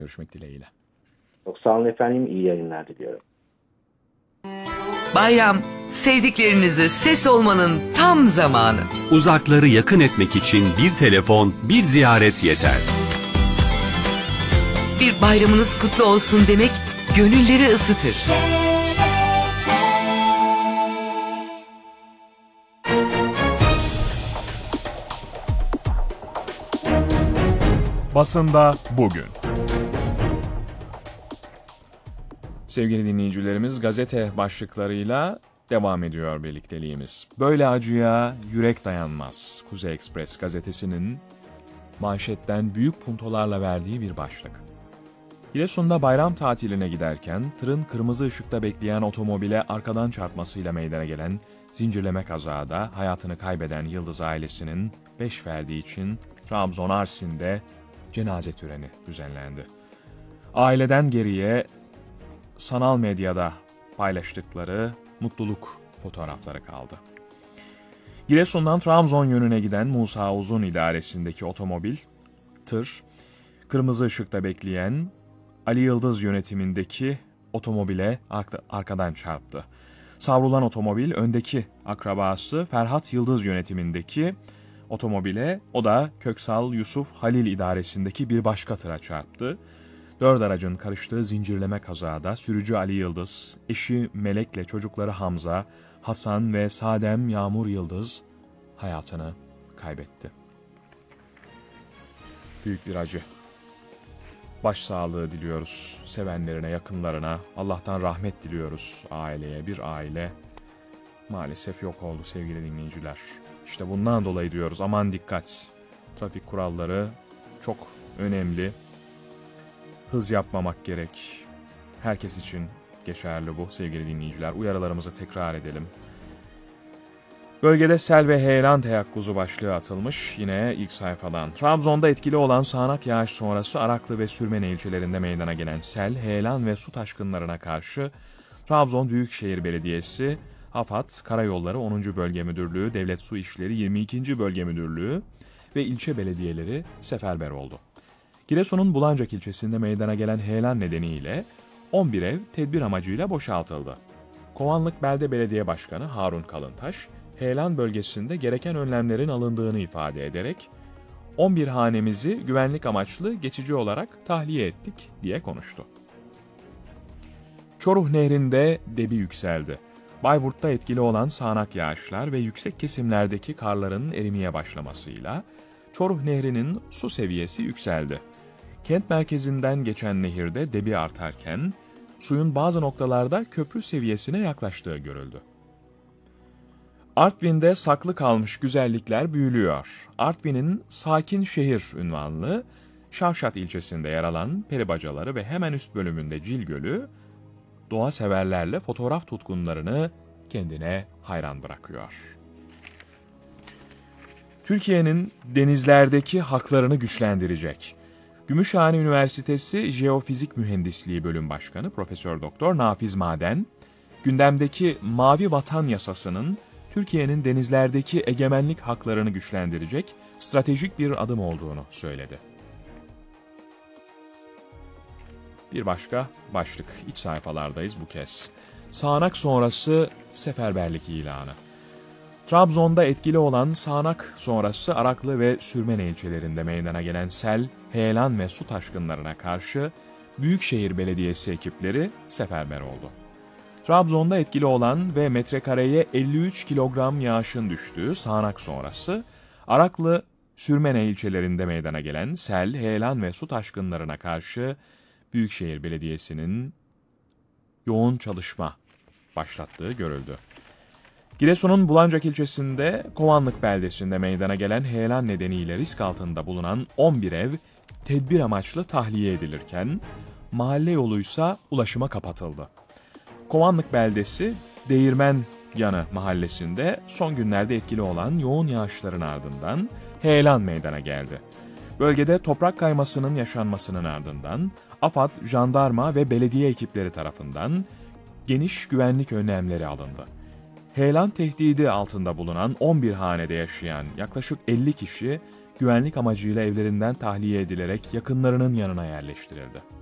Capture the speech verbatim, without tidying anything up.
Görüşmek dileğiyle. Çok sağ olun efendim. İyi yayınlar diliyorum. Bayram, sevdiklerinizi ses olmanın tam zamanı. Uzakları yakın etmek için bir telefon, bir ziyaret yeter. Bir bayramınız kutlu olsun demek, gönülleri ısıtır. Basında bugün. Sevgili dinleyicilerimiz, gazete başlıklarıyla devam ediyor birlikteliğimiz. Böyle acıya yürek dayanmaz. Kuzey Ekspres gazetesinin manşetten büyük puntolarla verdiği bir başlık. Giresun'da bayram tatiline giderken tırın kırmızı ışıkta bekleyen otomobile arkadan çarpmasıyla meydana gelen zincirleme kazada hayatını kaybeden Yıldız ailesinin beş ferdi için Trabzon Arsin'de cenaze töreni düzenlendi. Aileden geriye sanal medyada paylaştıkları mutluluk fotoğrafları kaldı. Giresun'dan Trabzon yönüne giden Musa Uzun idaresindeki otomobil, tır, kırmızı ışıkta bekleyen Ali Yıldız yönetimindeki otomobile arkadan çarptı. Savrulan otomobil öndeki akrabası Ferhat Yıldız yönetimindeki otomobile, o da Köksal Yusuf Halil idaresindeki bir başka tıra çarptı. Dört aracın karıştığı zincirleme kazada sürücü Ali Yıldız, eşi Melek'le çocukları Hamza, Hasan ve Sadem Yağmur Yıldız hayatını kaybetti. Büyük bir acı. Başsağlığı diliyoruz sevenlerine, yakınlarına. Allah'tan rahmet diliyoruz aileye. Bir aile maalesef yok oldu sevgili dinleyiciler. İşte bundan dolayı diyoruz aman dikkat. Trafik kuralları çok önemli. Hız yapmamak gerek. Herkes için geçerli bu sevgili dinleyiciler. Uyarılarımızı tekrar edelim. Bölgede sel ve heyelan teyakkuzu başlığı atılmış yine ilk sayfadan. Trabzon'da etkili olan sağanak yağış sonrası Araklı ve Sürmene ilçelerinde meydana gelen sel, heyelan ve su taşkınlarına karşı Trabzon Büyükşehir Belediyesi, AFAD, Karayolları onuncu Bölge Müdürlüğü, Devlet Su İşleri yirmi ikinci Bölge Müdürlüğü ve ilçe belediyeleri seferber oldu. Giresun'un Bulancak ilçesinde meydana gelen heyelan nedeniyle on bir ev tedbir amacıyla boşaltıldı. Kovanlık Belde Belediye Başkanı Harun Kalıntaş, heyelan bölgesinde gereken önlemlerin alındığını ifade ederek on bir hanemizi güvenlik amaçlı geçici olarak tahliye ettik diye konuştu. Çoruh Nehri'nde debi yükseldi. Bayburt'ta etkili olan sağanak yağışlar ve yüksek kesimlerdeki karların erimeye başlamasıyla Çoruh Nehri'nin su seviyesi yükseldi. Kent merkezinden geçen nehirde debi artarken suyun bazı noktalarda köprü seviyesine yaklaştığı görüldü. Artvin'de saklı kalmış güzellikler büyülüyor. Artvin'in Sakin Şehir unvanlı Şavşat ilçesinde yer alan peribacaları ve hemen üst bölümünde Cil Gölü, doğa severlerle fotoğraf tutkunlarını kendine hayran bırakıyor. Türkiye'nin denizlerdeki haklarını güçlendirecek. Gümüşhane Üniversitesi Jeofizik Mühendisliği Bölüm Başkanı Profesör Doktor Nafiz Maden, gündemdeki Mavi Vatan Yasası'nın Türkiye'nin denizlerdeki egemenlik haklarını güçlendirecek stratejik bir adım olduğunu söyledi. Bir başka başlık, iç sayfalardayız bu kez. Sağanak sonrası seferberlik ilanı. Trabzon'da etkili olan sağanak sonrası Araklı ve Sürmene ilçelerinde meydana gelen sel, heyelan ve su taşkınlarına karşı Büyükşehir Belediyesi ekipleri seferber oldu. Trabzon'da etkili olan ve metrekareye elli üç kilogram yağışın düştüğü sağanak sonrası Araklı, Sürmene ilçelerinde meydana gelen sel, heyelan ve su taşkınlarına karşı Büyükşehir Belediyesi'nin yoğun çalışma başlattığı görüldü. Giresun'un Bulancak ilçesinde Kovanlık beldesinde meydana gelen heyelan nedeniyle risk altında bulunan on bir ev tedbir amaçlı tahliye edilirken mahalle yoluysa ulaşıma kapatıldı. Kovanlık beldesi Değirmen Yanı mahallesinde son günlerde etkili olan yoğun yağışların ardından heyelan meydana geldi. Bölgede toprak kaymasının yaşanmasının ardından AFAD, jandarma ve belediye ekipleri tarafından geniş güvenlik önlemleri alındı. Heyelan tehdidi altında bulunan on bir hanede yaşayan yaklaşık elli kişi güvenlik amacıyla evlerinden tahliye edilerek yakınlarının yanına yerleştirildi.